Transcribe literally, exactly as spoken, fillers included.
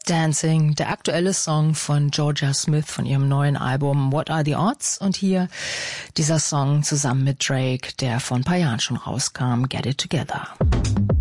Dancing, der aktuelle Song von Jorja Smith von ihrem neuen Album What Are the Odds? Und hier dieser Song zusammen mit Drake, der vor ein paar Jahren schon rauskam, Get It Together.